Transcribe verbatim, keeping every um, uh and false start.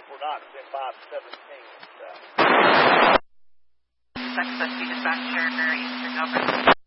We're not, it's been five seventeen. Success, dispatcher, Eastern Over.